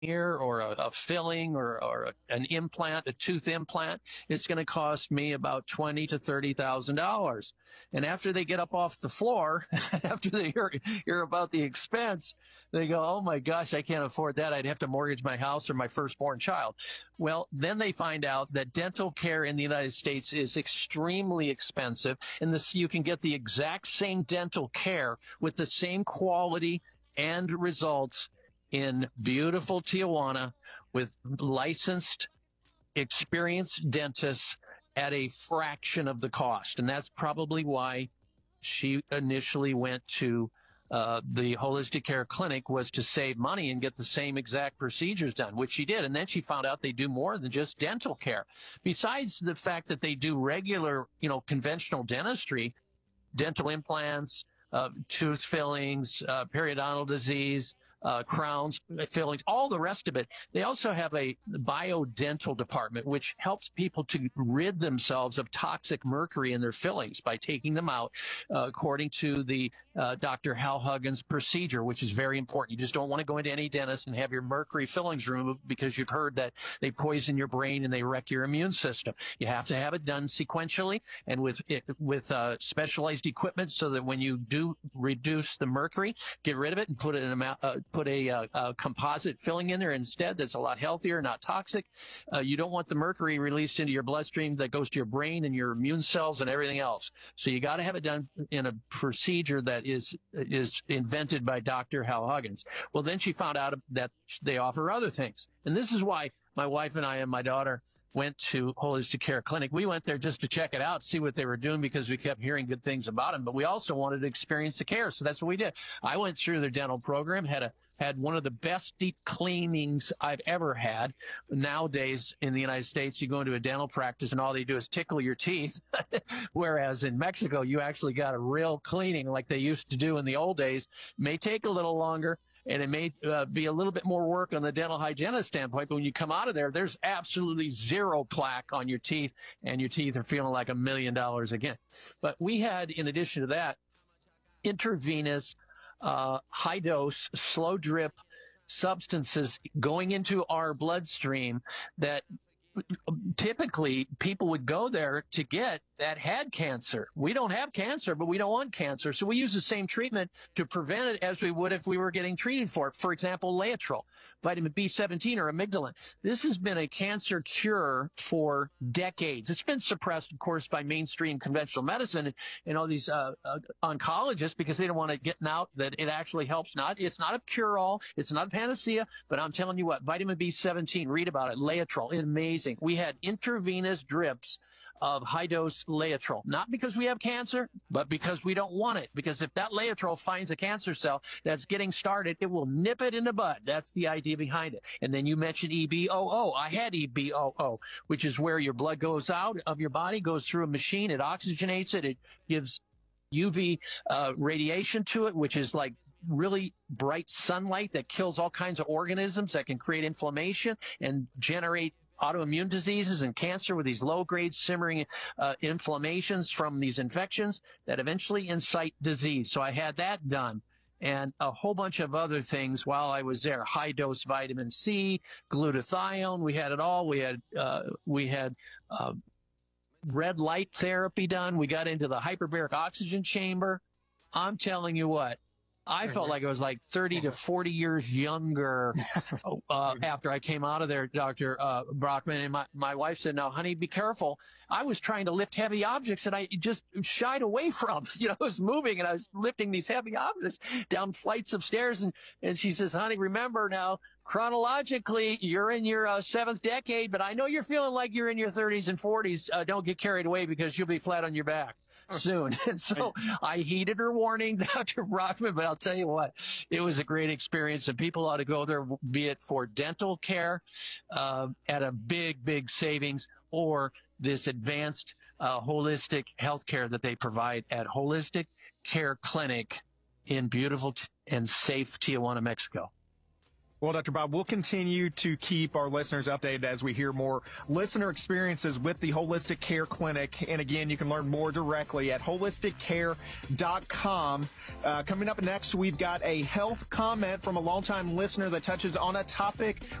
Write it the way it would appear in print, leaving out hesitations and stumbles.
or a filling or an implant, a tooth implant, it's going to cost me about $20,000 to $30,000. And after they get up off the floor, after they hear about the expense, they go, "Oh my gosh, I can't afford that. I'd have to mortgage my house or my firstborn child." Well, then they find out that dental care in the United States is extremely expensive, and this you can get the exact same dental care with the same quality and results in beautiful Tijuana with licensed, experienced dentists at a fraction of the cost. And that's probably why she initially went to the holistic care clinic, was to save money and get the same exact procedures done, which she did. And then she found out they do more than just dental care. Besides the fact that they do regular, conventional dentistry, dental implants, tooth fillings, periodontal disease, crowns, fillings, all the rest of it. They also have a biodental department, which helps people to rid themselves of toxic mercury in their fillings by taking them out, according to the Dr. Hal Huggins procedure, which is very important. You just don't want to go into any dentist and have your mercury fillings removed because you've heard that they poison your brain and they wreck your immune system. You have to have it done sequentially and with specialized equipment so that when you do reduce the mercury, get rid of it and put it in a composite filling in there instead that's a lot healthier, not toxic. You don't want the mercury released into your bloodstream that goes to your brain and your immune cells and everything else. So you got to have it done in a procedure that is invented by Dr. Hal Huggins. Well, then she found out that they offer other things. And this is why my wife and I and my daughter went to Holistic Care Clinic. We went there just to check it out, see what they were doing, because we kept hearing good things about them. But we also wanted to experience the care, so that's what we did. I went through their dental program, had one of the best deep cleanings I've ever had. Nowadays in the United States, you go into a dental practice and all they do is tickle your teeth, whereas in Mexico, you actually got a real cleaning like they used to do in the old days. May take a little longer, and it may be a little bit more work on the dental hygienist standpoint, but when you come out of there, there's absolutely zero plaque on your teeth, and your teeth are feeling like $1 million again. But we had, in addition to that, intravenous, high dose, slow drip substances going into our bloodstream that typically people would go there to get that had cancer. We don't have cancer, but we don't want cancer. So we use the same treatment to prevent it as we would if we were getting treated for it. For example, Laetrile, vitamin B17 or amygdalin. This has been a cancer cure for decades. It's been suppressed, of course, by mainstream conventional medicine and all these oncologists because they don't want to get out that it actually helps. It's not a cure-all. It's not a panacea, but I'm telling you what, vitamin B17, read about it, Laetrile, amazing. We had intravenous drips of high-dose Laetrile, not because we have cancer, but because we don't want it. Because if that Laetrile finds a cancer cell that's getting started, it will nip it in the bud. That's the idea behind it. And then you mentioned EBOO. I had EBOO, which is where your blood goes out of your body, goes through a machine, it oxygenates it, it gives UV radiation to it, which is like really bright sunlight that kills all kinds of organisms that can create inflammation and generate autoimmune diseases and cancer with these low-grade simmering inflammations from these infections that eventually incite disease. So I had that done and a whole bunch of other things while I was there. High-dose vitamin C, glutathione, we had it all. We had red light therapy done. We got into the hyperbaric oxygen chamber. I'm telling you what, I felt like I was like 30 to 40 years younger after I came out of there, Dr. Brockman. And my wife said, "Now, honey, be careful." I was trying to lift heavy objects that I just shied away from. I was moving and I was lifting these heavy objects down flights of stairs. And she says, "Honey, remember now, chronologically, you're in your seventh decade, but I know you're feeling like you're in your 30s and 40s. Don't get carried away because you'll be flat on your back soon." And so I heeded her warning, Dr. Brockman, but I'll tell you what, it was a great experience, and people ought to go there, be it for dental care at a big, big savings, or this advanced holistic health care that they provide at Holistic Care Clinic in beautiful and safe Tijuana, Mexico. Well, Dr. Bob, we'll continue to keep our listeners updated as we hear more listener experiences with the Holistic Care Clinic. And again, you can learn more directly at holisticcare.com. Coming up next, we've got a health comment from a longtime listener that touches on a topic